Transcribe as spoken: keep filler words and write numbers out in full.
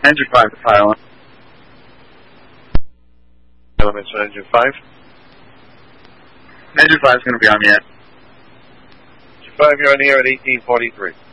Engine five to pilot. Elements on engine five. Engine five is going to be on the air. Engine five, you're on the air at eighteen forty-three.